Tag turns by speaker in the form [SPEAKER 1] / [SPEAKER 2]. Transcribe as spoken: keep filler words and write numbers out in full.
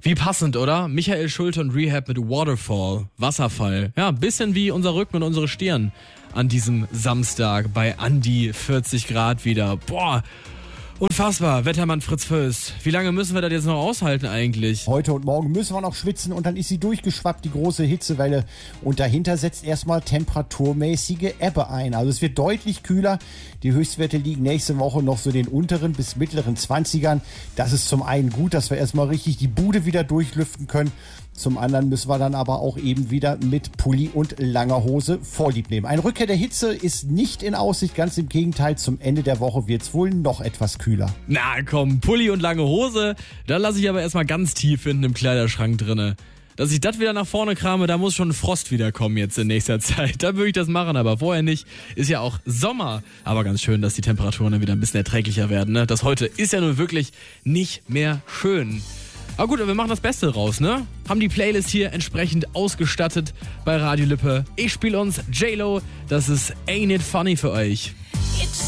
[SPEAKER 1] Wie passend, oder? Michael Schulte und Rehab mit Waterfall, Wasserfall. Ja, ein bisschen wie unser Rücken und unsere Stirn an diesem Samstag bei an die vierzig Grad wieder. Boah, unfassbar. Wettermann Fritz Föß. Wie lange müssen wir das jetzt noch aushalten eigentlich?
[SPEAKER 2] Heute und morgen müssen wir noch schwitzen und dann ist sie durchgeschwappt, die große Hitzewelle. Und dahinter setzt erstmal temperaturmäßige Ebbe ein. Also es wird deutlich kühler. Die Höchstwerte liegen nächste Woche noch so den unteren bis mittleren zwanzigern. Das ist zum einen gut, dass wir erstmal richtig die Bude wieder durchlüften können. Zum anderen müssen wir dann aber auch eben wieder mit Pulli und langer Hose Vorlieb nehmen. Ein Rückkehr der Hitze ist nicht in Aussicht, ganz im Gegenteil. Zum Ende der Woche wird es wohl noch etwas kühler.
[SPEAKER 1] Na komm, Pulli und lange Hose, da lasse ich aber erstmal ganz tief hinten im Kleiderschrank drinne. Dass ich das wieder nach vorne krame, da muss schon Frost wiederkommen jetzt in nächster Zeit. Da würde ich das machen, aber vorher nicht. Ist ja auch Sommer. Aber ganz schön, dass die Temperaturen dann wieder ein bisschen erträglicher werden. Ne? Das heute ist ja nun wirklich nicht mehr schön. Aber gut, wir machen das Beste raus, ne? Haben die Playlist hier entsprechend ausgestattet bei Radio Lippe. Ich spiele uns J-Lo, das ist Ain't It Funny für euch.